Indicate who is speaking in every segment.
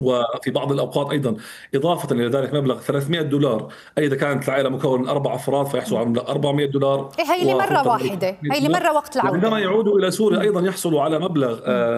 Speaker 1: وفي بعض الأوقات أيضا إضافة إلى ذلك مبلغ $300، أي إذا كانت العائلة مكون من 4 أفراد فيحصل على مبلغ $400
Speaker 2: إيه، هي لمرة
Speaker 1: وخطة
Speaker 2: واحدة، هي
Speaker 1: 300 دولار
Speaker 2: لمرة وقت العودة
Speaker 1: وعندما
Speaker 2: يعني.
Speaker 1: يعودوا إلى سوريا أيضا يحصلوا على مبلغ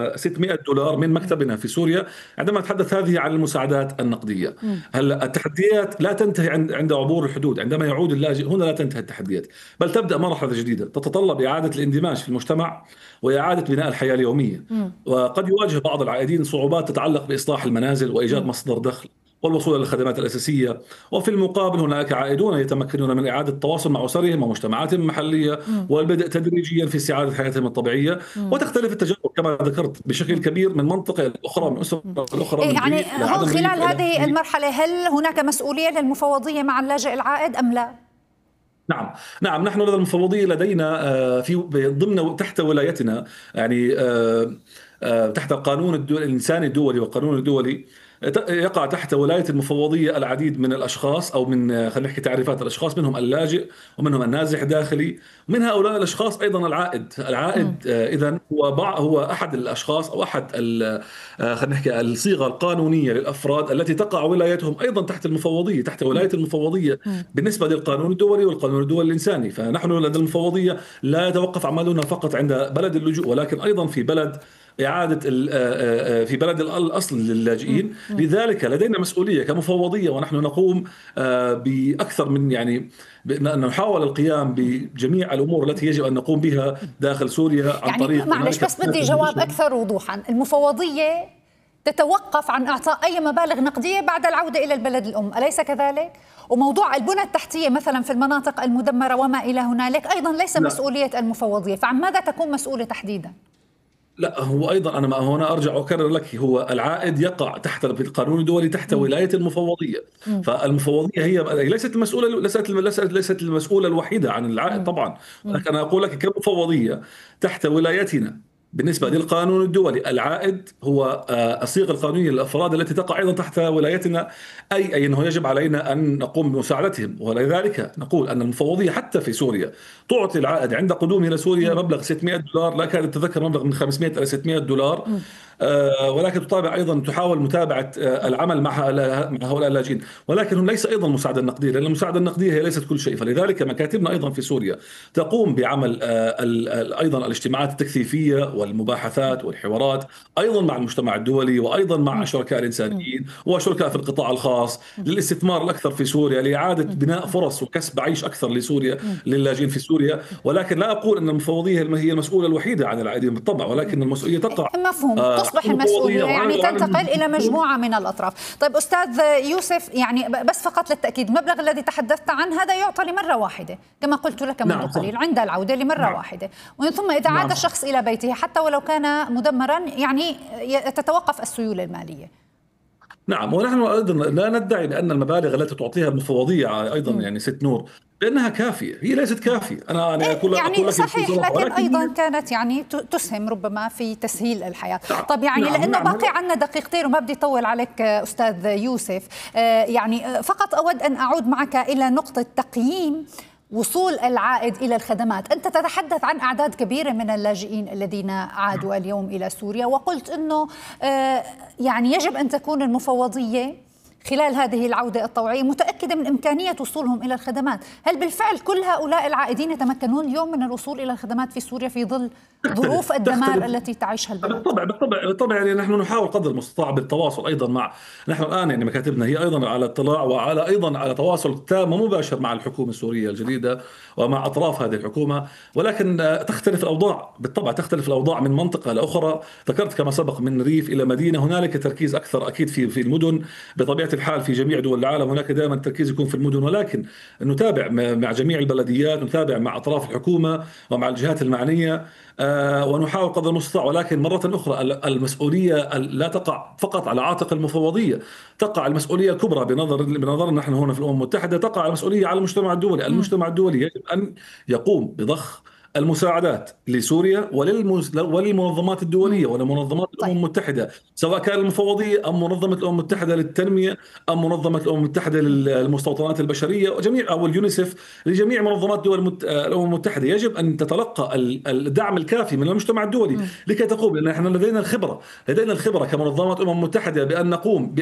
Speaker 1: $600 من مكتبنا في سوريا. عندما نتحدث هذه عن المساعدات النقدية، هلا التحديات لا تنتهي عند عبور الحدود. عندما يعود اللاجئ هنا لا تنتهي التحديات، بل تبدأ مرحلة جديدة تتطلب إعادة الاندماج في المجتمع وإعادة بناء الحياة اليومية. وقد يواجه بعض العائدين صعوبات تتعلق بإصلاح المنازل وإيجاد مصدر دخل والوصول إلى الخدمات الأساسية. وفي المقابل هناك عائدون يتمكنون من إعادة التواصل مع أسرهم ومجتمعاتهم المحلية والبدء تدريجيا في استعادة حياتهم الطبيعية. وتختلف التجارب كما ذكرت بشكل كبير من منطقة الأخرى، من أسرة الأخرى، من
Speaker 2: يعني
Speaker 1: ريف إلى
Speaker 2: هون
Speaker 1: عدم ريف
Speaker 2: خلال
Speaker 1: إلى
Speaker 2: هذه
Speaker 1: ريف.
Speaker 2: المرحلة هل هناك مسؤولية للمفوضية مع اللاجئ العائد أم لا؟
Speaker 1: نعم، نعم، نحن لدى المفوضية لدينا في ضمن تحت ولايتنا، يعني تحت القانون الإنساني الدولي والقانون الدولي، يقع تحت ولاية المفوضية العديد من الأشخاص، أو من خلينا نحكي تعريفات الأشخاص، منهم اللاجئ ومنهم النازح داخلي. من هؤلاء الأشخاص أيضا العائد إذن هو أحد الأشخاص أو أحد خلينا نحكي الصيغة القانونية للأفراد التي تقع ولايتهم أيضا تحت المفوضية، تحت ولاية المفوضية بالنسبة للقانون الدولي والقانون الدولي الإنساني. فنحن لدى المفوضية لا يتوقف عملنا فقط عند بلد اللجوء، ولكن أيضا في بلد إعادة في بلد الأصل للاجئين. لذلك لدينا مسؤولية كمفوضية، ونحن نقوم بأكثر من يعني نحاول القيام بجميع الأمور التي يجب أن نقوم بها داخل سوريا عن
Speaker 2: يعني
Speaker 1: طريق
Speaker 2: معلش بس بدي جواب أكثر وضوحا. المفوضية تتوقف عن إعطاء أي مبالغ نقدية بعد العودة إلى البلد الأم، أليس كذلك؟ وموضوع البنى التحتية مثلا في المناطق المدمرة وما إلى هنالك أيضا ليس
Speaker 1: لا.
Speaker 2: مسؤولية المفوضية، فعن ماذا تكون مسؤولة تحديدا؟
Speaker 1: لا، هو ايضا انا هنا ارجع واكرر لك، هو العائد يقع تحت في القانون الدولي تحت ولايه المفوضيه. فالمفوضيه هي ليست المسؤوله، ليست المسؤوله الوحيده عن العائد طبعا، ولكن انا اقول لك كمفوضيه تحت ولايتنا بالنسبة للقانون الدولي العائد هو الصيغة القانونية للأفراد التي تقع أيضا تحت ولايتنا، أي أنه يجب علينا أن نقوم بمساعدتهم. ولذلك نقول أن المفوضية حتى في سوريا تعطي العائد عند قدومه إلى سوريا مبلغ $600، لا كاد أتذكر مبلغ من 500 إلى $600. ولكن تتابع أيضا تحاول متابعة العمل مع هؤلاء اللاجئين، ولكن هم ليس أيضا مساعدة نقدية، لأن المساعدة النقدية هي ليست كل شيء. فلذلك مكاتبنا أيضا في سوريا تقوم بعمل أيضا الاجتماعات التكثيفية والمباحثات والحوارات أيضا مع المجتمع الدولي، وأيضا مع الشركاء الإنسانيين وشركاء في القطاع الخاص للاستثمار الأكثر في سوريا، لإعادة بناء فرص وكسب عيش أكثر لسوريا للاجئين في سوريا. ولكن لا أقول أن المفوضية هي المسؤولة الوحيدة عن العائدين بالطبع، ولكن المسؤولية تقع
Speaker 2: مفهوم، تصبح المسؤولية يعني تنتقل إلى مجموعة من الأطراف. طيب أستاذ يوسف، يعني بس فقط للتأكيد، المبلغ الذي تحدثت عنه هذا يعطى لمرة واحدة كما قلت لك منذ قليل عند العودة لمرة واحدة، ومن ثم إذا عاد الشخص إلى بيته حتى ولو كان مدمرا يعني تتوقف السيولة المالية.
Speaker 1: نعم، ونحن أيضا لا ندعي بأن المبالغ التي تعطيها المفوضية أيضا يعني ست نور بأنها كافية، هي ليست كافية. أنا
Speaker 2: يعني
Speaker 1: أقول
Speaker 2: صحيح، لكن أيضا كانت يعني تسهم ربما في تسهيل الحياة. طب يعني لأنه باقي عنا دقيقتين وما بدي أطول عليك أستاذ يوسف، يعني فقط أود أن أعود معك إلى نقطة تقييم وصول العائد إلى الخدمات. أنت تتحدث عن أعداد كبيرة من اللاجئين الذين عادوا اليوم إلى سوريا، وقلت أنه يعني يجب أن تكون المفوضية خلال هذه العودة الطوعية متأكدة من إمكانية وصولهم إلى الخدمات. هل بالفعل كل هؤلاء العائدين يتمكنون اليوم من الوصول إلى الخدمات في سوريا في ظل ظروف الدمار التي تعيشها البلد؟
Speaker 1: بالطبع يعني نحن نحاول قدر المستطاع بالتواصل أيضا مع، نحن الآن يعني مكاتبنا هي أيضا على اطلاع وعلى أيضا على تواصل تام ومباشر مع الحكومة السورية الجديدة ومع أطراف هذه الحكومة. ولكن تختلف الأوضاع، بالطبع تختلف الأوضاع من منطقة لأخرى. ذكرت كما سبق من ريف إلى مدينة، هنالك تركيز أكثر أكيد في المدن. بطبيعة الحال في جميع دول العالم هناك دائما التركيز يكون في المدن، ولكن نتابع مع جميع البلديات، نتابع مع أطراف الحكومة ومع الجهات المعنية، ونحاول قدر المستطاع. ولكن مرة أخرى المسؤولية لا تقع فقط على عاتق المفوضية، تقع المسؤولية الكبرى بنظرنا نحن هنا في الأمم المتحدة، تقع المسؤولية على المجتمع الدولي. المجتمع الدولي يجب أن يقوم بضخ المساعدات لسوريا وللمنظمات الدولية ولمنظمات الأمم المتحدة، سواء كان المفوضية أم منظمة الأمم المتحدة للتنمية أم منظمة الأمم المتحدة للمستوطنات البشرية وجميع أو اليونيسف، لجميع منظمات دول الأمم المتحدة. يجب أن تتلقى الدعم الكافي من المجتمع الدولي لكي تقوم، لأن نحن لدينا الخبرة كمنظمات الأمم المتحدة بأن نقوم